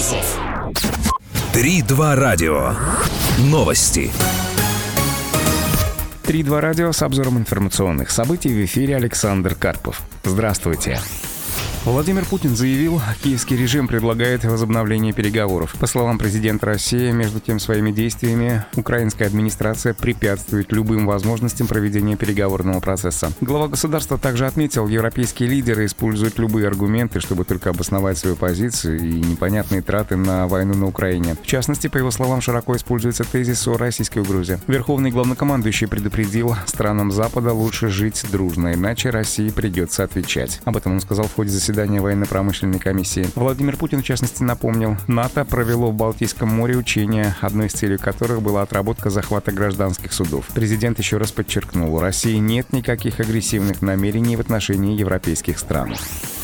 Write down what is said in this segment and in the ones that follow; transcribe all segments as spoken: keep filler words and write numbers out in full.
часов. Три-два радио. Новости. Три-два радио с обзором информационных событий. В эфире Александр Карпов. Здравствуйте. Владимир Путин заявил, киевский режим предлагает возобновление переговоров. По словам президента России, между тем своими действиями украинская администрация препятствует любым возможностям проведения переговорного процесса. Глава государства также отметил, европейские лидеры используют любые аргументы, чтобы только обосновать свою позицию и непонятные траты на войну на Украине. В частности, по его словам, широко используется тезис о российской угрозе. Верховный главнокомандующий предупредил, странам Запада лучше жить дружно, иначе России придется отвечать. Об этом он сказал в ходе заседания Заседание военно-промышленной комиссии. Владимир Путин, в частности, напомнил, НАТО провело в Балтийском море учения, одной из целей которых была отработка захвата гражданских судов. Президент еще раз подчеркнул, у России нет никаких агрессивных намерений в отношении европейских стран.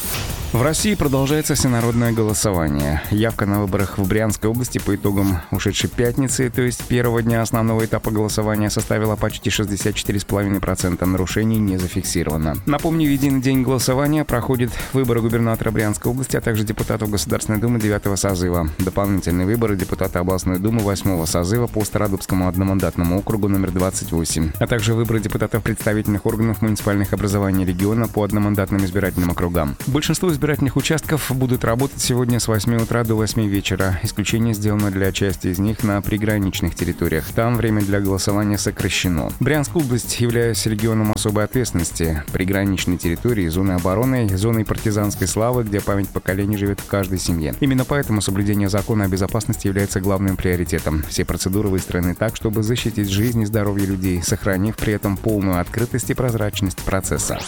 В России продолжается всенародное голосование. Явка на выборах в Брянской области по итогам ушедшей пятницы, то есть первого дня основного этапа голосования, составила почти шестьдесят четыре целых пять десятых процента. Нарушений не зафиксировано. Напомню, в единый день голосования проходят выборы губернатора Брянской области, а также депутатов Государственной Думы девятого созыва. Дополнительные выборы депутата областной думы восьмого созыва по Стародубскому одномандатному округу номер двадцать восемь, а также выборы депутатов представительных органов муниципальных образований региона по одномандатным избирательным округам. Большинство избирательных участков будут работать сегодня с восьми утра до восьми вечера. Исключение сделано для части из них на приграничных территориях. Там время для голосования сокращено. Брянская область, являясь регионом особой ответственности, приграничной территории, зоны обороны, зоной партизанской славы, где память поколений живет в каждой семье. Именно поэтому соблюдение закона о безопасности является главным приоритетом. Все процедуры выстроены так, чтобы защитить жизнь и здоровье людей, сохранив при этом полную открытость и прозрачность процесса.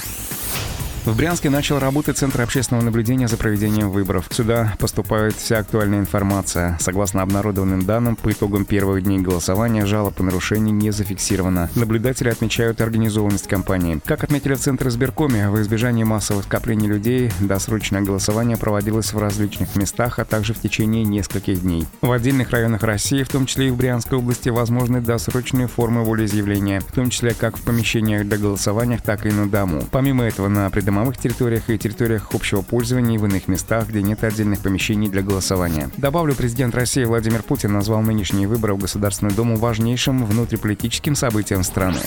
В Брянске начал работать Центр общественного наблюдения за проведением выборов. Сюда поступает вся актуальная информация. Согласно обнародованным данным, по итогам первых дней голосования жалоб о нарушении не зафиксировано. Наблюдатели отмечают организованность кампании. Как отметили в Центре избиркоме, в избежании массовых скоплений людей досрочное голосование проводилось в различных местах, а также в течение нескольких дней. В отдельных районах России, в том числе и в Брянской области, возможны досрочные формы волеизъявления, в том числе как в помещениях для голосования, так и на дому. Помимо этого, на предприятиях домовых территориях и территориях общего пользования и в иных местах, где нет отдельных помещений для голосования. Добавлю, президент России Владимир Путин назвал нынешние выборы в Государственную Думу важнейшим внутриполитическим событием страны.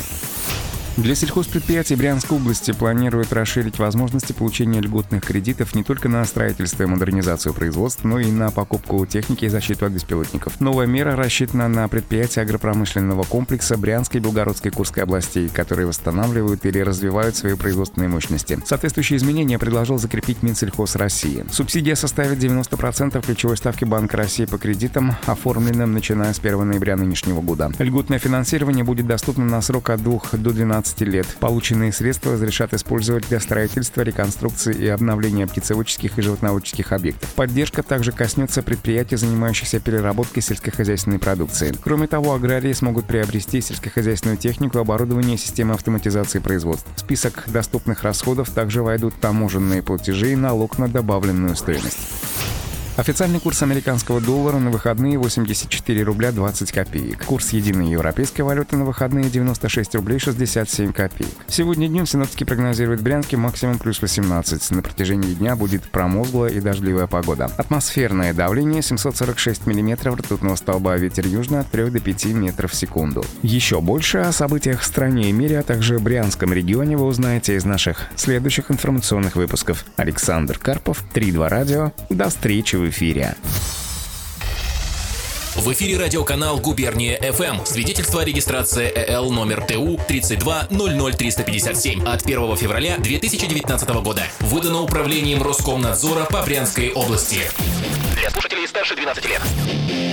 Для сельхозпредприятий Брянской области планируют расширить возможности получения льготных кредитов не только на строительство и модернизацию производств, но и на покупку техники и защиту от беспилотников. Новая мера рассчитана на предприятия агропромышленного комплекса Брянской, Белгородской и Курской областей, которые восстанавливают или развивают свои производственные мощности. Соответствующие изменения предложил закрепить Минсельхоз России. Субсидия составит девяносто процентов ключевой ставки Банка России по кредитам, оформленным начиная с первого ноября нынешнего года. Льготное финансирование будет доступно на срок от двух до двенадцати лет. Полученные средства разрешат использовать для строительства, реконструкции и обновления птицеводческих и животноводческих объектов. Поддержка также коснется предприятий, занимающихся переработкой сельскохозяйственной продукции. Кроме того, аграрии смогут приобрести сельскохозяйственную технику, оборудование и системы автоматизации производств. В список доступных расходов также войдут таможенные платежи и налог на добавленную стоимость. Официальный курс американского доллара на выходные восемьдесят четыре рубля двадцать копеек. Курс единой европейской валюты на выходные девяносто шесть рублей шестьдесят семь копеек. Сегодня днем синоптики прогнозируют в Брянске максимум плюс восемнадцать. На протяжении дня будет промозглая и дождливая погода. Атмосферное давление семьсот сорок шесть миллиметров ртутного столба, ветер южный от трёх до пяти метров в секунду. Еще больше о событиях в стране и мире, а также Брянском регионе вы узнаете из наших следующих информационных выпусков. Александр Карпов, Три-два радио. До встречи в эфире. В эфире радиоканал Губерния эф эм. Свидетельство о регистрации э эл номер тэ у тридцать два ноль ноль триста пятьдесят семь от первого февраля две тысячи девятнадцатого года. Выдано управлением Роскомнадзора по Брянской области. Для слушателей старше двенадцати лет.